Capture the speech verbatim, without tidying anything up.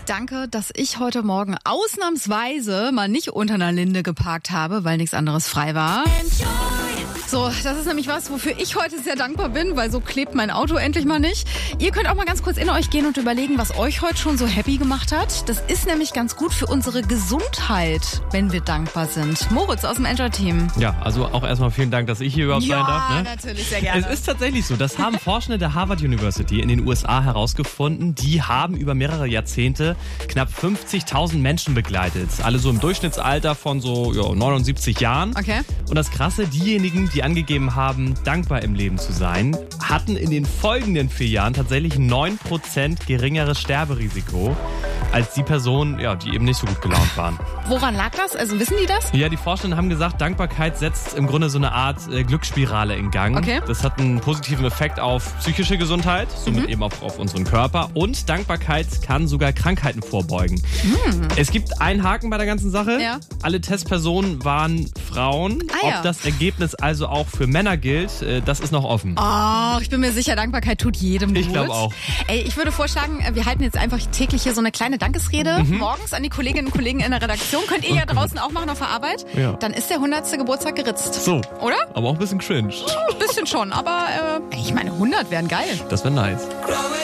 Danke, dass ich heute Morgen ausnahmsweise mal nicht unter einer Linde geparkt habe, weil nichts anderes frei war. So, das ist nämlich was, wofür ich heute sehr dankbar bin, weil so klebt mein Auto endlich mal nicht. Ihr könnt auch mal ganz kurz in euch gehen und überlegen, was euch heute schon so happy gemacht hat. Das ist nämlich ganz gut für unsere Gesundheit, wenn wir dankbar sind. Moritz aus dem Enjoy-Team. Ja, also auch erstmal vielen Dank, dass ich hier überhaupt ja, sein darf. Ja, ne? natürlich, sehr gerne. Es ist tatsächlich so, das haben Forschende der Harvard University in den U S A herausgefunden. Die haben über mehrere Jahrzehnte knapp fünfzigtausend Menschen begleitet. Alle so im Durchschnittsalter von so ja, neunundsiebzig Jahren. Okay. Und das Krasse, diejenigen, die angegeben haben, dankbar im Leben zu sein, hatten in den folgenden vier Jahren tatsächlich neun Prozent geringeres Sterberisiko als die Personen, ja, die eben nicht so gut gelaunt waren. Woran lag das? Also wissen die das? Ja, die Forschenden haben gesagt, Dankbarkeit setzt im Grunde so eine Art äh, Glücksspirale in Gang. Okay. Das hat einen positiven Effekt auf psychische Gesundheit, somit mhm. eben auch auf unseren Körper. Und Dankbarkeit kann sogar Krankheiten vorbeugen. Mhm. Es gibt einen Haken bei der ganzen Sache. Ja. Alle Testpersonen waren Frauen. Ah, ja. Ob das Ergebnis also auch für Männer gilt, äh, das ist noch offen. Oh, ich bin mir sicher, Dankbarkeit tut jedem gut. Ich glaube auch. Ey, ich würde vorschlagen, wir halten jetzt einfach täglich hier so eine kleine Dankesrede mhm. morgens an die Kolleginnen und Kollegen in der Redaktion. Könnt ihr ja draußen auch machen auf der Arbeit. Ja. Dann ist der hundertste Geburtstag geritzt. So. Oder? Aber auch ein bisschen cringe. Ein bisschen schon, aber äh, ich meine, hundert wären geil. Das wäre nice.